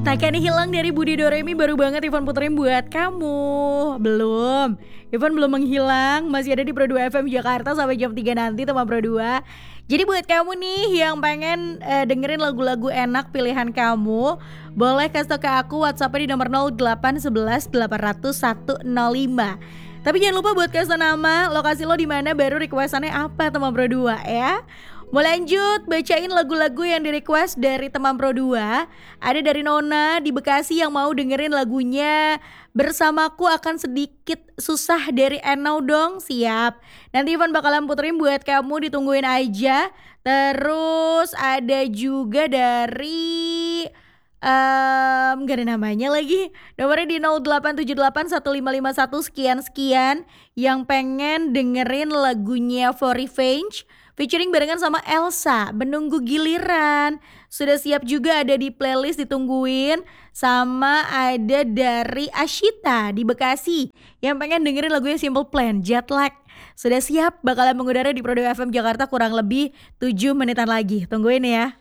Takkan hilang dari Budi Doremi baru banget Ivan puterin buat kamu. Belum, Ivan belum menghilang, masih ada di Pro 2 FM Jakarta sampai jam 3 nanti teman Pro 2. Jadi buat kamu nih yang pengen dengerin lagu-lagu enak pilihan kamu, boleh kasih tau ke aku WhatsApp-nya di nomor 0811 800 105. Tapi jangan lupa buat kasih nama, lokasi lo di mana, baru requestannya apa teman Pro 2 ya. Mau lanjut bacain lagu-lagu yang di request dari teman Pro 2. Ada dari Nona di Bekasi yang mau dengerin lagunya Bersamaku Akan Sedikit Susah dari Enau dong. Siap, nanti Ivan bakalan puterin buat kamu, ditungguin aja. Terus ada juga dari gak ada namanya lagi. Nomornya di 08781551 sekian-sekian yang pengen dengerin lagunya For Revenge featuring barengan sama Elsa, Menunggu Giliran. Sudah siap juga ada di playlist, ditungguin. Sama ada dari Ashita di Bekasi yang pengen dengerin lagunya Simple Plan, Jet Lag. Sudah siap, bakalan mengudara di Pro 2 FM Jakarta kurang lebih 7 menitan lagi. Tungguin ya.